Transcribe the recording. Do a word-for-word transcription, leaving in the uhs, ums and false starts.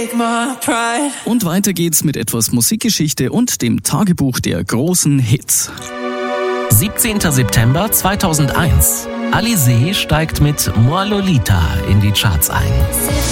take my pride. Und weiter geht's mit etwas Musikgeschichte und dem Tagebuch der großen Hits. siebzehnter September zweitausendeins. Alizée steigt mit Moi Lolita in die Charts ein.